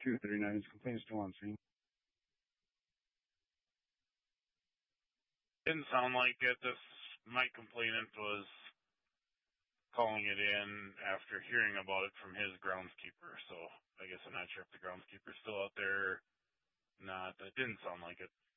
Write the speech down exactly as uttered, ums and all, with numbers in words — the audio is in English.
two thirty-nine. Is complaint still on scene? Didn't sound like it. This, my complainant was calling it in after hearing about it from his groundskeeper, so I guess I'm not sure if the groundskeeper's still out there or not. It didn't sound like it.